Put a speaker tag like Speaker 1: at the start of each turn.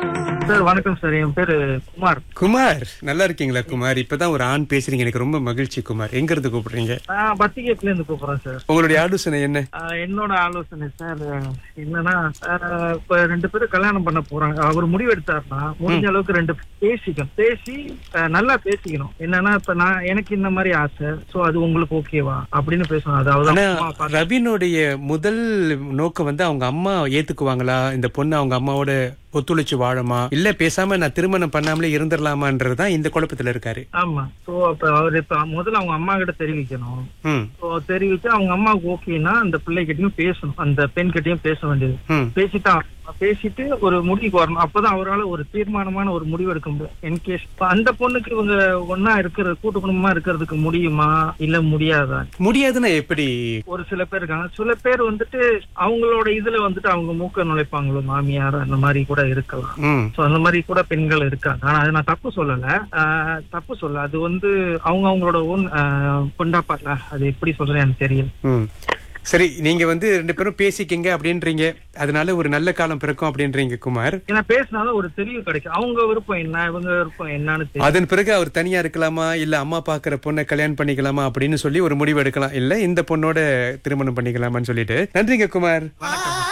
Speaker 1: Sir வணக்கம் sir. என் பேரு குமார்.
Speaker 2: குமார், நல்லா இருக்கீங்களா குமார்? இப்பதான் ஒரு ஆண் பேசுறீங்க, எனக்கு ரொம்ப மகிழ்ச்சி குமார். எங்க இருந்து கூப்பிடுறீங்க?
Speaker 1: நான் பத்திகேப்ல இருந்து கூப்பிடுறேன் சார்.
Speaker 2: உங்களுடைய ஆலோசனை என்ன?
Speaker 1: என்னோட ஆலோசனை சார் என்னன்னா, இப்ப 2 பேரும் கல்யாணம் பண்ண போறாங்க. அவர் முடிவு எடுத்தாருன்னா முடிஞ்ச அளவுக்கு 2 பேசி நல்லா பேசிக்கணும். என்னன்னா, இப்ப எனக்கு இந்த மாதிரி ஆசை, சோ அது உங்களுக்கு ஓகேவா அப்படின்னு பேசணும். அதாவது
Speaker 2: ரபினுடைய முதல் நோக்கம் வந்து அவங்க அம்மா ஏத்துக்குவாங்களா, இந்த பொண்ணு அவங்க அம்மாவோட ஒத்துழைச்சு வாழமா, இல்ல பேசாம நான் திருமணம் பண்ணாமலே இருந்துடலாமான்றதுதான் இந்த குழப்பத்துல இருக்காரு.
Speaker 1: ஆமா. சோ அப்ப அவர் இப்ப முதல்ல அவங்க அம்மா கிட்ட தெரிவிக்கணும். தெரிவிச்சு அவங்க அம்மாவுக்கு ஓகேன்னா அந்த பிள்ளைகிட்டயும் பேசணும், அந்த பெண் கிட்டயும் பேச வேண்டியது. பேசிட்டு ஒரு முடிவுக்கு வரணும். அப்பதான் அவரால் ஒரு தீர்மானமான ஒரு முடிவு எடுக்க முடியும். இன்கேஸ் அந்த பொண்ணுக்கு இவங்க ஒன்னா இருக்கிறது, கூட்டு குடும்பமா இருக்கிறதுக்கு முடியுமா இல்ல முடியாதா?
Speaker 2: முடியாதுன்னா எப்படி? ஒரு
Speaker 1: சில பேர் இருக்காங்க. சில பேர் வந்துட்டு அவங்களோட இதுல வந்துட்டு அவங்க மூக்க நுழைப்பாங்களோ, மாமியார் அந்த மாதிரி கூட இருக்கலாம். சோ அந்த மாதிரி கூட பெண்கள் இருக்காங்க. ஆனா அது நான் தப்பு சொல்ல. அது வந்து அவங்களோட ஓன் கொண்டாப்பார்ல, அது எப்படி சொல்றேன் எனக்கு தெரியல.
Speaker 2: சரி, நீங்க வந்து 2 பேரும் பேசிக்கிங்க அப்படின்றீங்க, அதனால ஒரு நல்ல காலம் பிறக்கும் அப்படின்றீங்க குமார்.
Speaker 1: ஏன்னா பேசினாலும் ஒரு தெளிவு கிடைக்கும். அவங்க விருப்பம் என்ன, இவங்க விருப்பம் என்னன்னு
Speaker 2: அதன் பிறகு அவர் தனியா இருக்கலாமா, இல்ல அம்மா பாக்குற பொண்ணை கல்யாணம் பண்ணிக்கலாமா அப்படின்னு சொல்லி ஒரு முடிவு எடுக்கலாம். இல்ல இந்த பொண்ணோட திருமணம் பண்ணிக்கலாமான்னு சொல்லிட்டு. நன்றிங்க குமார்.